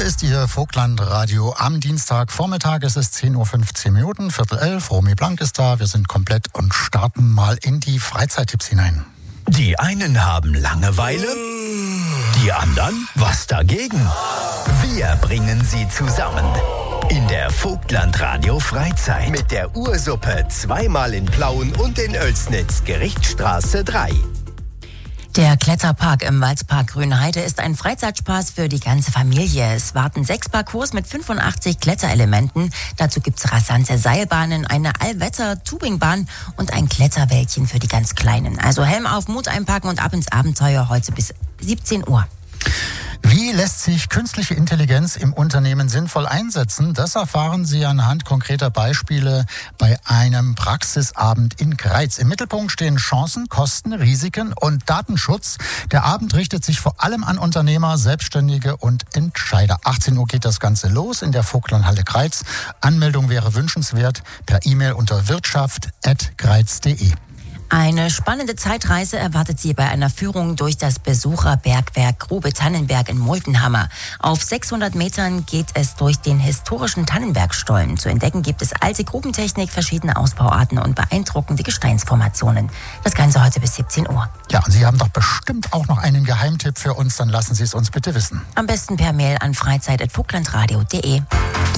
ist Ihr Vogtlandradio am Dienstagvormittag. Es ist 10:15 Uhr, 10:45. Romy Blank ist da. Wir sind komplett und starten mal in die Freizeittipps hinein. Die einen haben Langeweile, die anderen was dagegen. Wir bringen sie zusammen in der Vogtlandradio Freizeit mit der Ursuppe zweimal in Plauen und in Oelsnitz, Gerichtsstraße 3. Der Kletterpark im Waldpark Grünheide ist ein Freizeitspaß für die ganze Familie. Es warten 6 Parcours mit 85 Kletterelementen. Dazu gibt's rasante Seilbahnen, eine Allwetter-Tubingbahn und ein Kletterwäldchen für die ganz Kleinen. Also Helm auf, Mut einpacken und ab ins Abenteuer heute bis 17 Uhr. Wie lässt sich künstliche Intelligenz im Unternehmen sinnvoll einsetzen? Das erfahren Sie anhand konkreter Beispiele bei einem Praxisabend in Greiz. Im Mittelpunkt stehen Chancen, Kosten, Risiken und Datenschutz. Der Abend richtet sich vor allem an Unternehmer, Selbstständige und Entscheider. 18 Uhr geht das Ganze los in der Vogtlandhalle Greiz. Anmeldung wäre wünschenswert per E-Mail unter wirtschaft@greiz.de. Eine spannende Zeitreise erwartet Sie bei einer Führung durch das Besucherbergwerk Grube Tannenberg in Multenhammer. Auf 600 Metern geht es durch den historischen Tannenbergstollen. Zu entdecken gibt es alte Grubentechnik, verschiedene Ausbauarten und beeindruckende Gesteinsformationen. Das Ganze heute bis 17 Uhr. Ja, und Sie haben doch bestimmt auch noch einen Geheimtipp für uns. Dann lassen Sie es uns bitte wissen. Am besten per Mail an freizeit@vogtlandradio.de.